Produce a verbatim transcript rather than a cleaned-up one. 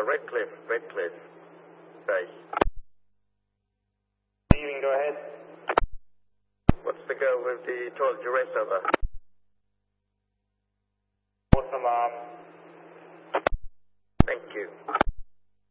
Redcliffe, Redcliffe. Base. Evening, go ahead. What's the go with the toilet duress over? Awesome, um,